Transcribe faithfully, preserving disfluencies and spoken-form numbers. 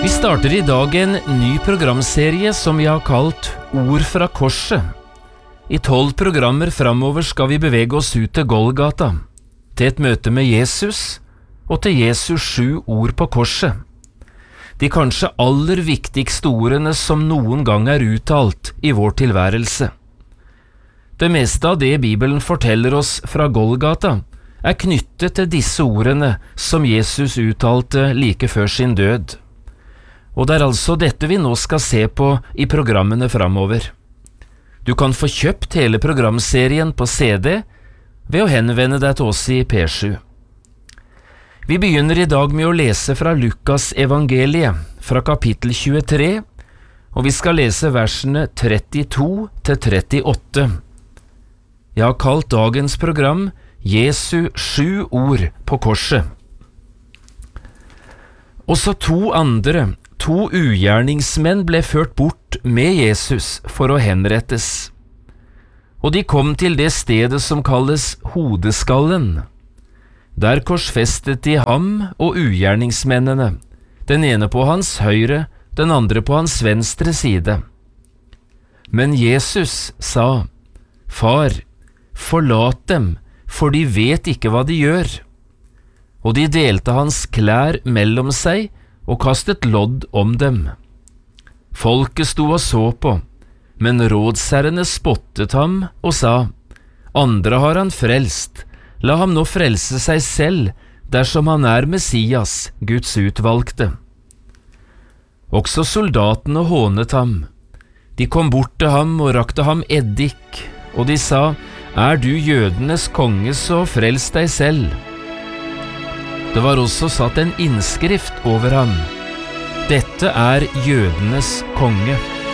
Vi starter i dag en ny programserie som vi har kalt Ord fra korset. I tolv programmer framover skal vi bevege oss ut til Golgata, til et møte med Jesus og til Jesus sju ord på korset. De kanskje aller viktigste ordene som noen gang er uttalt i vår tilværelse. Det meste av det Bibelen forteller oss fra Golgata er knyttet til disse ordene som Jesus uttalte like før sin død. Og det er altså dette vi nå skal se på i programmene framover. Du kan få kjøpt hele programserien på C D ved å henvende deg til oss i P sju. Vi begynner i dag med å lese fra Lukas evangeliet, fra kapittel tjuetre, og vi skal lese versene trettito til trettiåtte. Jeg har kalt dagens program Jesu sju ord på korset. Også to andre, to ugjerningsmenn ble ført bort med Jesus for å henrettes. Og de kom til det stedet som kalles Hodeskallen. Der korsfestet de ham og ugjerningsmennene, den ene på hans høyre, den andre på hans venstre side. Men Jesus sa, «Far, forlat dem, for de vet ikke hva de gjør.» Og de delte hans klær mellom seg og kastet lodd om dem. Folket sto og så på, men rådsherrene spottet ham og sa, «Andre har han frelst, la ham nå frelse seg selv, dersom han er Messias, Guds utvalgte.» Også soldatene hånet ham. De kom bort til ham og rakte ham eddik, og de sa, «Er du jødenes konge, så frels deg selv.» Det var også satt en innskrift over ham. «Dette er jødenes konge.»